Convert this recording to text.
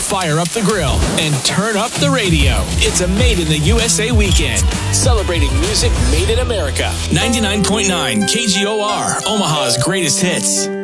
fire up the grill, and turn up the radio. It's a Made in the USA weekend, celebrating music made in America. 99.9 KGOR, Omaha's greatest hits.